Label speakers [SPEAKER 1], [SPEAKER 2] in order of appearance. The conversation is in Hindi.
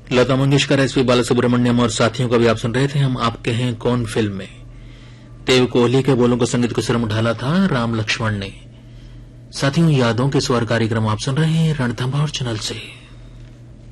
[SPEAKER 1] लता मंगेशकर, एसपी बालासुब्रमण्यम और साथियों का भी आप सुन रहे थे। हम आपके हैं कौन फिल्म में देव कोहली के बोलों को संगीत को सुर ढाला था राम लक्ष्मण ने। साथियों, यादों के स्वर कार्यक्रम आप सुन रहे हैं रणथंभौर चैनल से।